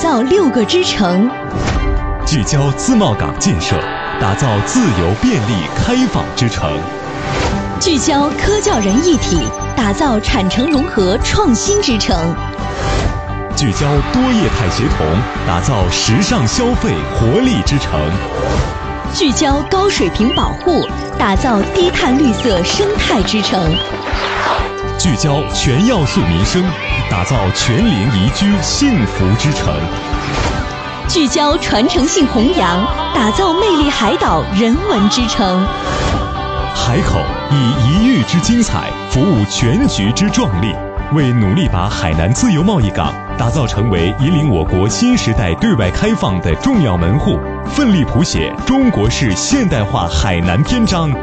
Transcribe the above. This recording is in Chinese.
造6个支城， 聚焦自贸港建设，打造自由便利开放之城； 聚焦科教人一体，打造产城融合创新之城； 聚焦多业态协同，打造时尚消费活力之城； 聚焦高水平保护，打造低碳绿色生态之城； 聚焦全要素民生，打造全龄宜居幸福之城； 聚焦传承性弘扬，打造魅力海岛人文之城。 海口以一域之精彩服务全局之壮丽，为努力把海南自由贸易港打造成为引领我国新时代对外开放的重要门户，奋力谱写中国式现代化海南篇章。